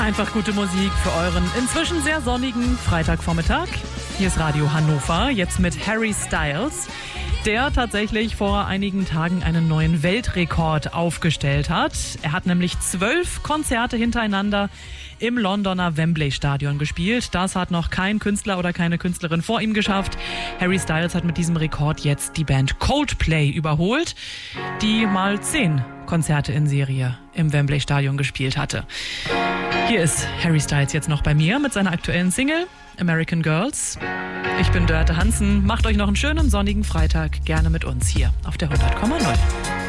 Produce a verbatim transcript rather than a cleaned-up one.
Einfach gute Musik für euren inzwischen sehr sonnigen Freitagvormittag. Hier ist Radio Hannover, jetzt mit Harry Styles, der tatsächlich vor einigen Tagen einen neuen Weltrekord aufgestellt hat. Er hat nämlich zwölf Konzerte hintereinander im Londoner Wembley-Stadion gespielt. Das hat noch kein Künstler oder keine Künstlerin vor ihm geschafft. Harry Styles hat mit diesem Rekord jetzt die Band Coldplay überholt, die mal zehn Konzerte in Serie im Wembley-Stadion gespielt hatte. Hier ist Harry Styles jetzt noch bei mir mit seiner aktuellen Single American Girls. Ich bin Dörte Hansen. Macht euch noch einen schönen sonnigen Freitag gerne mit uns hier auf der hundert Komma null.